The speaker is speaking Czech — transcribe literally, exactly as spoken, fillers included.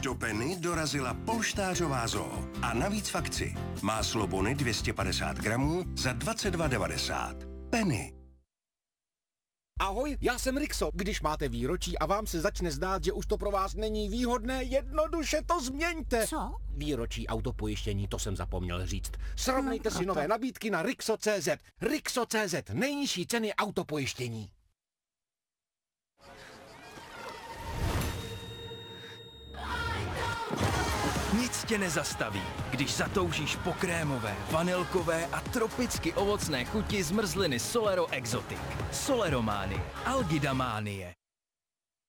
Do Penny dorazila polštářová zoo. A navíc v akci. Máslo Bony dvě stě padesát gramů za dvacet dva devadesát. Penny. Ahoj, já jsem Rixo. Když máte výročí a vám se začne zdát, že už to pro vás není výhodné, jednoduše to změňte. Co? Výročí autopojištění, to jsem zapomněl říct. Srovnejte no, si nové nabídky na Rixo tečka cé zet. Rixo tečka cé zet, nejnižší ceny autopojištění. Nic tě nezastaví, když zatoužíš po krémové, vanilkové a tropicky ovocné chuti zmrzliny Solero Exotic. Solerománie, Algidamánie.